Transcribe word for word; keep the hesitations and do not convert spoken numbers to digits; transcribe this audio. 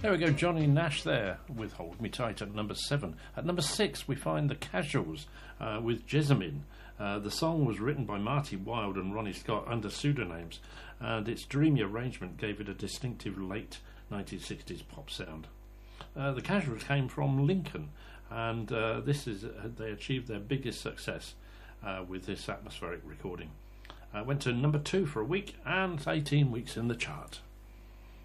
There we go, Johnny Nash there with Hold Me Tight at number seven. At number six, we find The Casuals uh, with Jessamine. Uh, the song was written by Marty Wilde and Ronnie Scott under pseudonyms, and its dreamy arrangement gave it a distinctive late nineteen sixties pop sound. Uh, the Casuals came from Lincoln, and uh, this is uh, they achieved their biggest success uh, with this atmospheric recording. Uh, went to number two for a week and eighteen weeks in the chart.